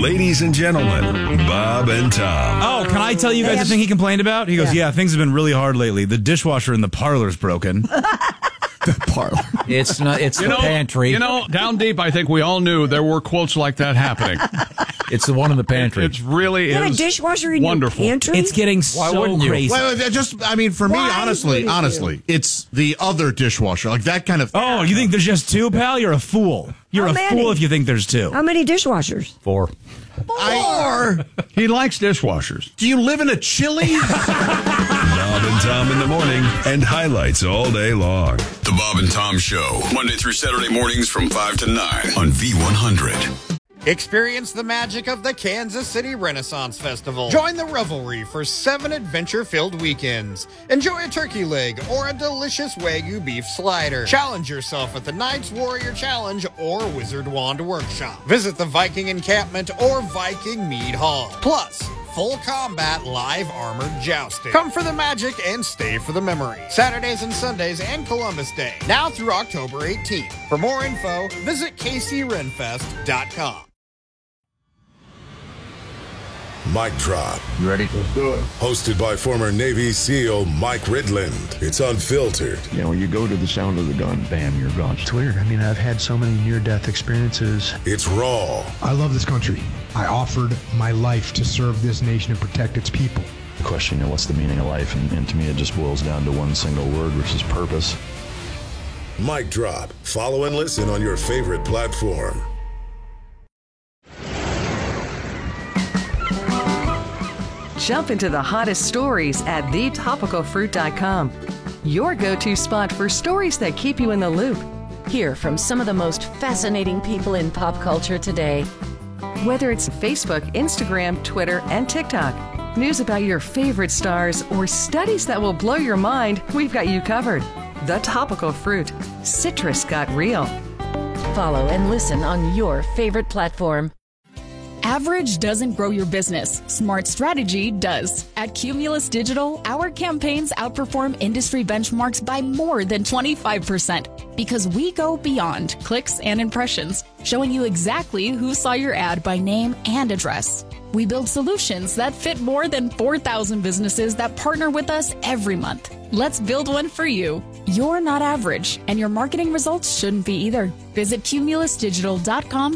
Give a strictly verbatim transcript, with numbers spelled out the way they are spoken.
Ladies and gentlemen, Bob and Tom. Oh, can I tell you guys the thing he complained about? He goes, yeah. yeah, things have been really hard lately. The dishwasher in the parlor's broken. The parlor. It's not. It's you the know, pantry. You know, down deep, I think we all knew there were quotes like that happening. It's the one in the pantry. It's really you is got a dishwasher in wonderful. your pantry? It's getting Why so wouldn't you? crazy. Well, just, I mean, for me, Why honestly, wouldn't honestly, you? it's the other dishwasher, like that kind of. Oh, you think there's just two, pal? You're a fool. You're How a many? fool if you think there's two. How many dishwashers? Four. I, He likes dishwashers. do you live in a Chili's? Bob and Tom in the morning and highlights all day long. The Bob and Tom Show, Monday through Saturday mornings from five to nine on V one hundred. Experience the magic of the Kansas City Renaissance Festival. Join the revelry for seven adventure-filled weekends. Enjoy a turkey leg or a delicious Wagyu beef slider. Challenge yourself at the Knights Warrior Challenge or Wizard Wand Workshop. Visit the Viking Encampment or Viking Mead Hall. Plus, full combat live armored jousting. Come for the magic and stay for the memory. Saturdays and Sundays and Columbus Day. Now through October eighteenth. For more info, visit k c renfest dot com. Mic Drop. You ready? Let's do it. Hosted by former Navy SEAL Mike Ridland. It's unfiltered. You know, you go to the sound of the gun, bam, you're gone. It's weird. I mean, I've had so many near-death experiences. It's raw. I love this country. I offered my life to serve this nation and protect its people. The question, you know, what's the meaning of life? And, and to me, it just boils down to one single word, which is purpose. Mic Drop. Follow and listen on your favorite platform. Jump into the hottest stories at the topical fruit dot com. Your go-to spot for stories that keep you in the loop. Hear from some of the most fascinating people in pop culture today. Whether it's Facebook, Instagram, Twitter, and TikTok, news about your favorite stars, or studies that will blow your mind, we've got you covered. The Topical Fruit. Citrus got real. Follow and listen on your favorite platform. Average doesn't grow your business. Smart strategy does. At Cumulus Digital, our campaigns outperform industry benchmarks by more than twenty-five percent because we go beyond clicks and impressions, showing you exactly who saw your ad by name and address. We build solutions that fit more than four thousand businesses that partner with us every month. Let's build one for you. You're not average, and your marketing results shouldn't be either. Visit cumulus digital dot com